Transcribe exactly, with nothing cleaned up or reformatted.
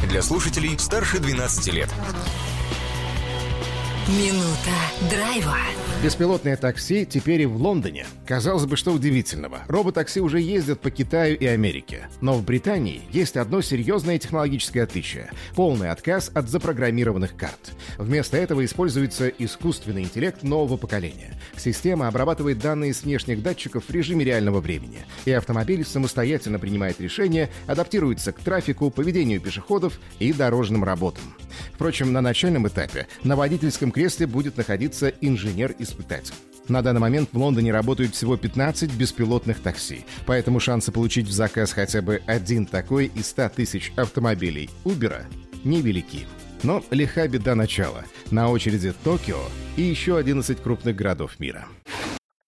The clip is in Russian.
для слушателей старше двенадцати лет. Минута драйва. Беспилотное такси теперь и в Лондоне. Казалось бы, что удивительного. Роботакси уже ездят по Китаю и Америке. Но в Британии есть одно серьезное технологическое отличие – полный отказ от запрограммированных карт. Вместо этого используется искусственный интеллект нового поколения. Система обрабатывает данные с внешних датчиков в режиме реального времени. И автомобиль самостоятельно принимает решения, адаптируется к трафику, поведению пешеходов и дорожным работам. Впрочем, на начальном этапе на водительском кресле будет находиться инженер-испытатель. На данный момент в Лондоне работают всего пятнадцать беспилотных такси, поэтому шансы получить в заказ хотя бы один такой из ста тысяч автомобилей Uber невелики. Но лиха беда начала. На очереди Токио и еще одиннадцать крупных городов мира.